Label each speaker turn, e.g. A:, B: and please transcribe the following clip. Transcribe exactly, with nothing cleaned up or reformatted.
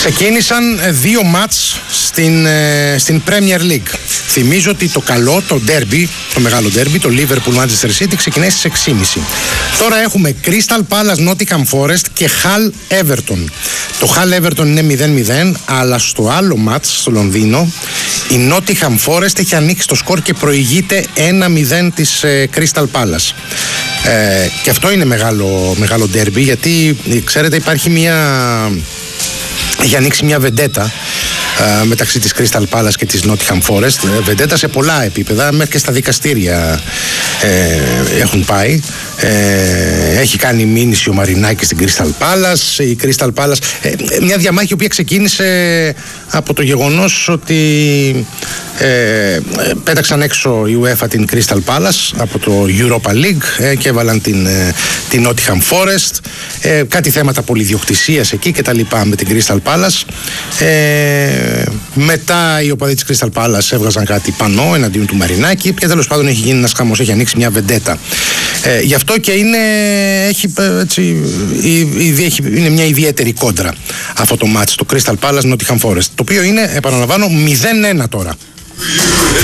A: Ξεκίνησαν δύο μάτς στην, στην Premier League. Θυμίζω ότι το καλό, το derby, το μεγάλο derby, το Liverpool Manchester City ξεκινάει στις έξι και μισή. Τώρα έχουμε Crystal Palace Nottingham Forest και Hull Everton. Το Hull Everton είναι μηδέν μηδέν, αλλά στο άλλο μάτς στο Λονδίνο η Nottingham Forest έχει ανοίξει το σκορ και προηγείται ένα μηδέν της ε, Crystal Palace. Ε, και αυτό είναι μεγάλο, μεγάλο derby, γιατί ξέρετε υπάρχει μια... έχει ανοίξει μια βεντέτα Uh, μεταξύ της Crystal Palace και της Nottingham Forest. uh, Βεντέτα σε πολλά επίπεδα, μέχρι και στα δικαστήρια uh, έχουν πάει. uh, Έχει κάνει μήνυση ο Μαρινάκης στην Crystal Palace. Η Crystal Palace, uh, μια διαμάχη η οποία ξεκίνησε από το γεγονός ότι uh, πέταξαν έξω η UEFA την Crystal Palace από το Europa League uh, και έβαλαν την, uh, την Nottingham Forest. uh, Κάτι θέματα πολυδιοκτησίας εκεί και τα λοιπά με την Crystal Palace. uh, Μετά οι οπαδοί της Crystal Palace έβγαζαν κάτι πανό εναντίον του Μαρινάκη και τέλος πάντων έχει γίνει ένας χαμός, έχει ανοίξει μια βεντέτα. Ε, γι' αυτό και είναι, έχει, έτσι, η, η, έχει, είναι μια ιδιαίτερη κόντρα αυτό το μάτς, το Crystal Palace Nottingham Forest, το οποίο είναι, επαναλαμβάνω, μηδέν ένα τώρα.